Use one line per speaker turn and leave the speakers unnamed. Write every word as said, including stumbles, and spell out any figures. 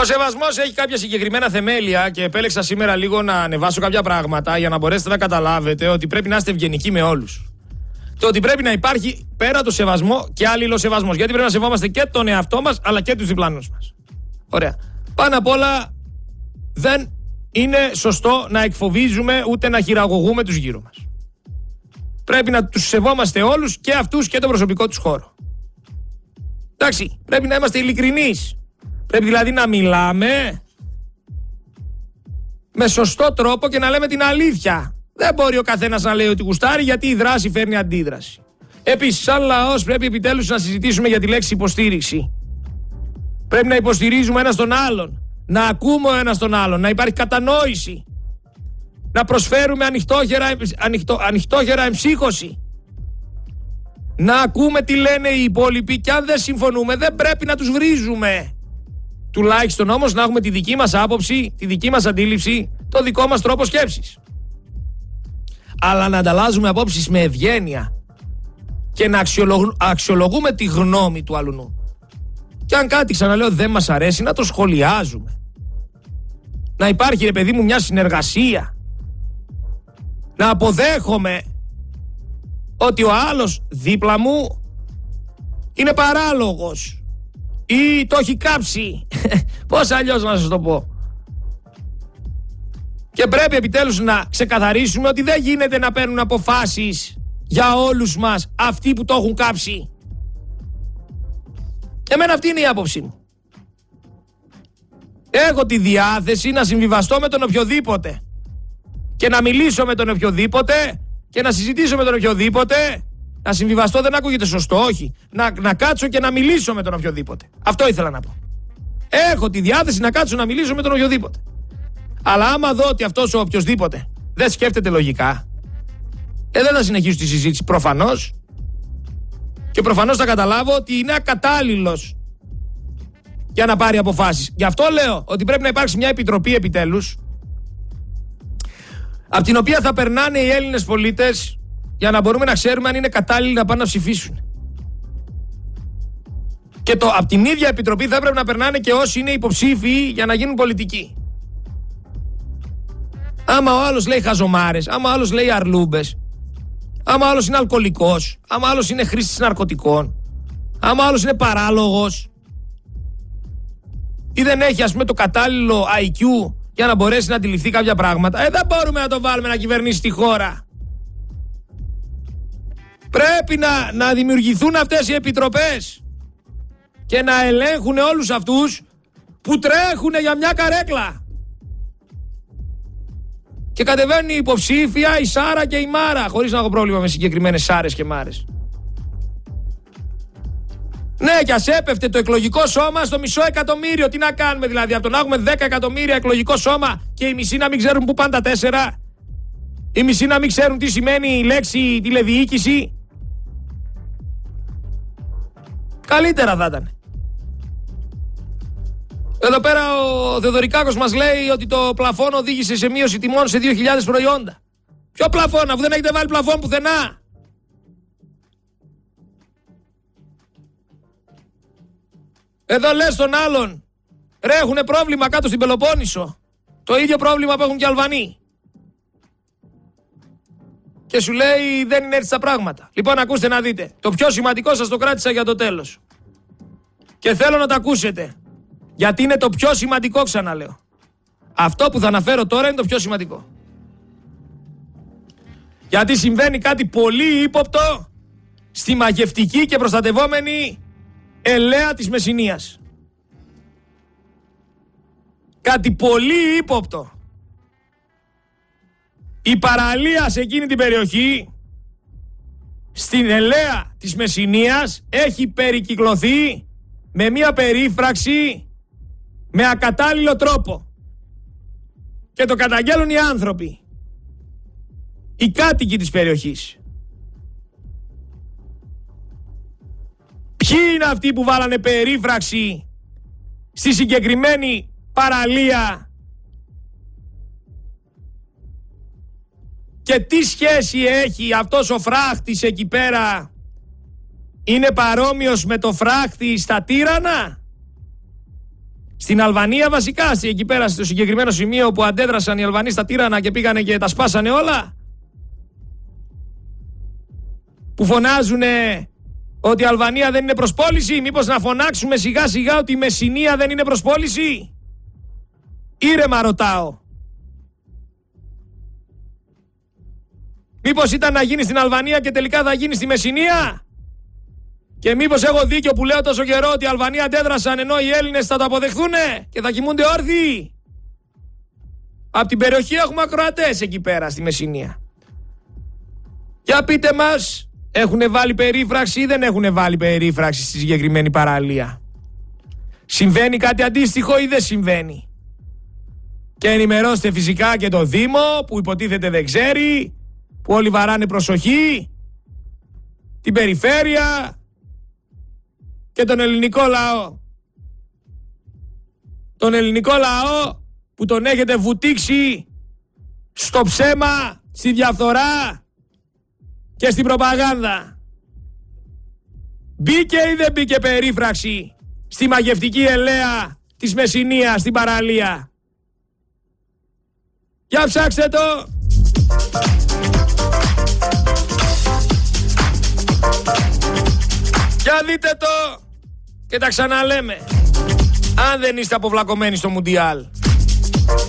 Ο σεβασμός έχει κάποια συγκεκριμένα θεμέλια και επέλεξα σήμερα λίγο να ανεβάσω κάποια πράγματα για να μπορέσετε να καταλάβετε ότι πρέπει να είστε ευγενικοί με όλους. Και ότι πρέπει να υπάρχει πέρα το σεβασμό και αλληλοσεβασμός. Γιατί πρέπει να σεβόμαστε και τον εαυτό μας αλλά και τους διπλανούς μας. Ωραία. Πάνω απ' όλα δεν είναι σωστό να εκφοβίζουμε ούτε να χειραγωγούμε τους γύρω μας. Πρέπει να τους σεβόμαστε όλους και αυτούς και τον προσωπικό τους χώρο. Εντάξει, πρέπει να είμαστε ειλικρινείς. Πρέπει δηλαδή να μιλάμε με σωστό τρόπο και να λέμε την αλήθεια. Δεν μπορεί ο καθένας να λέει ότι γουστάρει, γιατί η δράση φέρνει αντίδραση. Επίσης, σαν λαός πρέπει επιτέλους να συζητήσουμε για τη λέξη υποστήριξη. Πρέπει να υποστηρίζουμε ένας τον άλλον, να ακούμε ο ένας τον άλλον, να υπάρχει κατανόηση, να προσφέρουμε ανοιχτόχερα, ανοιχτό, ανοιχτόχερα εμψύχωση, να ακούμε τι λένε οι υπόλοιποι και αν δεν συμφωνούμε δεν πρέπει να τους βρίζουμε. Τουλάχιστον όμως να έχουμε τη δική μας άποψη, τη δική μας αντίληψη, το δικό μας τρόπο σκέψης. Αλλά να ανταλλάζουμε απόψεις με ευγένεια και να αξιολογ... αξιολογούμε τη γνώμη του αλλουνού. Και αν κάτι, ξαναλέω, δεν μας αρέσει, να το σχολιάζουμε. Να υπάρχει, ρε παιδί μου, μια συνεργασία. Να αποδέχομαι ότι ο άλλος δίπλα μου είναι παράλογος ή το έχει κάψει. Πώς αλλιώς να σας το πω. Και πρέπει επιτέλους να ξεκαθαρίσουμε ότι δεν γίνεται να παίρνουν αποφάσεις για όλους μας αυτοί που το έχουν κάψει. Εμένα αυτή είναι η άποψή μου. Έχω τη διάθεση να συμβιβαστώ με τον οποιοδήποτε και να μιλήσω με τον οποιοδήποτε και να συζητήσω με τον οποιοδήποτε. Να συμβιβαστώ δεν ακούγεται σωστό, όχι. Να, να κάτσω και να μιλήσω με τον οποιοδήποτε. Αυτό ήθελα να πω. Έχω τη διάθεση να κάτσω να μιλήσω με τον οποιοδήποτε. Αλλά άμα δω ότι αυτός ο οποιοσδήποτε δεν σκέφτεται λογικά, ε, δεν θα συνεχίσω τη συζήτηση προφανώς. Και προφανώς θα καταλάβω ότι είναι ακατάλληλος για να πάρει αποφάσεις. Γι' αυτό λέω ότι πρέπει να υπάρξει μια επιτροπή επιτέλους, από την οποία θα περνάνε οι Έλληνες πολίτες για να μπορούμε να ξέρουμε αν είναι κατάλληλοι να πάνε να ψηφίσουν. Και το, από την ίδια επιτροπή θα πρέπει να περνάνε και όσοι είναι υποψήφιοι για να γίνουν πολιτικοί. Άμα ο άλλος λέει χαζομάρες, άμα ο άλλος λέει αρλούμπες, άμα ο άλλος είναι αλκοολικός, άμα ο άλλος είναι χρήστης ναρκωτικών, άμα ο άλλος είναι παράλογος ή δεν έχει, ας πούμε, το κατάλληλο άι κιου για να μπορέσει να αντιληφθεί κάποια πράγματα, ε, δεν μπορούμε να το βάλουμε να κυβερνήσει τη χώρα. Πρέπει να, να δημιουργηθούν αυτές οι επιτροπές και να ελέγχουν όλους αυτούς που τρέχουν για μια καρέκλα. Και κατεβαίνουν οι υποψήφια, η Σάρα και η Μάρα, χωρίς να έχω πρόβλημα με συγκεκριμένες Σάρες και Μάρες. Ναι, κι ας έπεφτε το εκλογικό σώμα στο μισό εκατομμύριο. Τι να κάνουμε δηλαδή, από το να έχουμε δέκα εκατομμύρια εκλογικό σώμα και οι μισοί να μην ξέρουν που πάνε τα τέσσερα, οι μισοί να μην ξέρουν τι σημαίνει η λέξη τηλεδιοίκηση. Καλύτερα θα ήταν. Εδώ πέρα ο Θεοδωρικάκος μας λέει ότι το πλαφόν οδήγησε σε μείωση τιμών σε δύο χιλιάδες προϊόντα. Ποιο πλαφόν, αφού δεν έχετε βάλει πλαφόν πουθενά? Εδώ λες τον άλλον, ρε, έχουνε πρόβλημα κάτω στην Πελοπόννησο. Το ίδιο πρόβλημα που έχουν και οι Αλβανοί. Και σου λέει δεν είναι έτσι τα πράγματα. Λοιπόν, ακούστε να δείτε. Το πιο σημαντικό σας το κράτησα για το τέλος. Και θέλω να το ακούσετε. Γιατί είναι το πιο σημαντικό, ξαναλέω. Αυτό που θα αναφέρω τώρα είναι το πιο σημαντικό. Γιατί συμβαίνει κάτι πολύ ύποπτο στη μαγευτική και προστατευόμενη ελαία της Μεσσηνίας. Κάτι πολύ ύποπτο. Η παραλία σε εκείνη την περιοχή, στην ελαία της Μεσσηνίας, έχει περικυκλωθεί με μια περίφραξη με ακατάλληλο τρόπο. Και το καταγγέλουν οι άνθρωποι, οι κάτοικοι της περιοχής. Ποιοι είναι αυτοί που βάλανε περίφραξη στη συγκεκριμένη παραλία και τι σχέση έχει αυτός ο φράχτης εκεί πέρα? Είναι παρόμοιος με το φράχτη στα Τύρανα? Στην Αλβανία βασικά, εκεί πέρα στο συγκεκριμένο σημείο που αντέδρασαν οι Αλβανοί στα τύρανα και πήγανε και τα σπάσανε όλα. Που φωνάζουνε ότι η Αλβανία δεν είναι προς πώληση. Μήπως να φωνάξουμε σιγά σιγά ότι η Μεσσηνία δεν είναι προς πώληση? Ήρεμα ρωτάω. Μήπως ήταν να γίνει στην Αλβανία και τελικά θα γίνει στη Μεσσηνία? Και μήπως έχω δίκιο που λέω τόσο καιρό ότι οι Αλβανοί αντέδρασαν ενώ οι Έλληνες θα το αποδεχθούνε και θα κοιμούνται όρθιοι? Απ' την περιοχή έχουμε ακροατές εκεί πέρα στη Μεσσηνία. Για πείτε μας, έχουνε βάλει περίφραξη ή δεν έχουνε βάλει περίφραξη στη συγκεκριμένη παραλία? Συμβαίνει κάτι αντίστοιχο ή δεν συμβαίνει? Και ενημερώστε φυσικά και το Δήμο που υποτίθεται δεν ξέρει, που όλοι βαράνε προσοχή, την περιφέρεια και τον ελληνικό λαό. Τον ελληνικό λαό που τον έχετε βουτήξει στο ψέμα, στη διαφθορά και στην προπαγάνδα. Μπήκε ή δεν μπήκε περίφραξη στη μαγευτική ελαία της Μεσσηνίας στην παραλία? Για ψάξτε το. Για δείτε το και τα ξαναλέμε, αν δεν είστε αποβλακωμένοι στο Μουντιάλ.